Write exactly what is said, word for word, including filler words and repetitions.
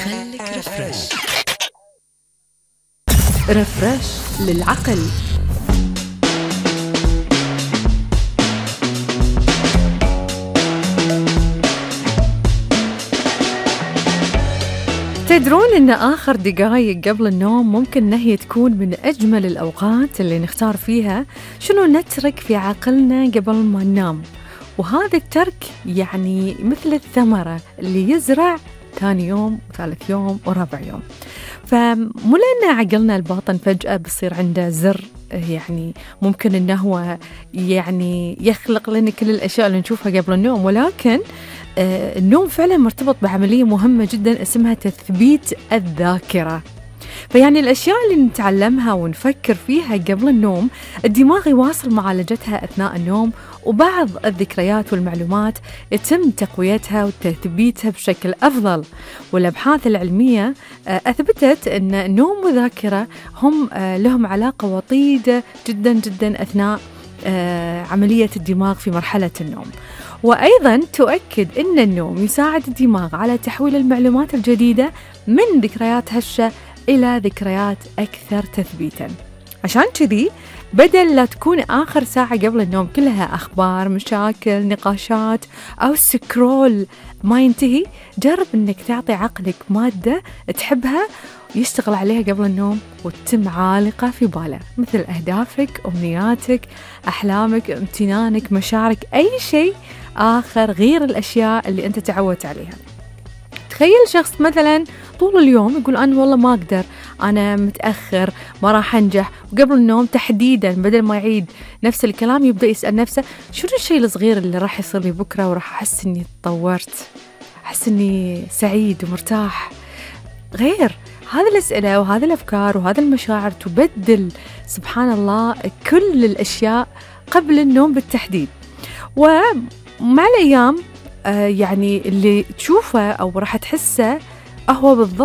خليك رفرش رفرش للعقل. تدرون أن آخر دقايق قبل النوم ممكن أن هي تكون من أجمل الأوقات اللي نختار فيها شنو نترك في عقلنا قبل ما ننام، وهذا الترك يعني مثل الثمرة اللي يزرع ثاني يوم وثالث يوم ورابع يوم. فمو لأن عقلنا الباطن فجأة بصير عنده زر يعني ممكن أنه هو يعني يخلق لنا كل الأشياء اللي نشوفها قبل النوم، ولكن آه النوم فعلا مرتبط بعملية مهمة جدا اسمها تثبيت الذاكرة. فيعني الأشياء اللي نتعلمها ونفكر فيها قبل النوم الدماغ يواصل معالجتها أثناء النوم، وبعض الذكريات والمعلومات يتم تقويتها وتثبيتها بشكل أفضل. والأبحاث العلمية أثبتت أن النوم والذاكرة هم لهم علاقة وطيدة جدا جدا أثناء عملية الدماغ في مرحلة النوم. وأيضا تؤكد أن النوم يساعد الدماغ على تحويل المعلومات الجديدة من ذكريات هشة إلى ذكريات أكثر تثبيتاً. عشان كذي بدل لا تكون آخر ساعة قبل النوم كلها أخبار، مشاكل، نقاشات أو سكرول ما ينتهي، جرب أنك تعطي عقلك مادة تحبها يشتغل عليها قبل النوم وتتم عالقة في باله، مثل أهدافك، أمنياتك، أحلامك، امتنانك، مشاعرك، أي شيء آخر غير الأشياء اللي أنت تعودت عليها. تخيل شخص مثلا طول اليوم يقول أنا والله ما أقدر، أنا متأخر، ما راح أنجح، وقبل النوم تحديدا بدل ما يعيد نفس الكلام يبدأ يسأل نفسه شنو الشيء الصغير اللي راح يصير لي بكرة وراح أحس أني تطورت، أحس أني سعيد ومرتاح. غير هذه الأسئلة وهذه الأفكار وهذه المشاعر تبدل سبحان الله كل الأشياء قبل النوم بالتحديد. ومع الأيام آه يعني اللي تشوفه أو راح تحسه هو بالضبط